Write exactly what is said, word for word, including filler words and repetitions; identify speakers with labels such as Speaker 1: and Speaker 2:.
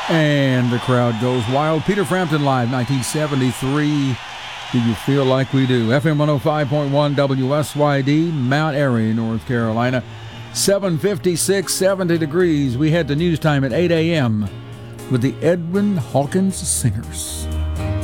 Speaker 1: And the crowd goes wild. Peter Frampton Live, nineteen seventy-three. Do you feel like we do? F M one oh five point one W S Y D, Mount Airy, North Carolina. seven fifty-six, seventy degrees. We head to news time at eight a.m. with the Edwin Hawkins Singers.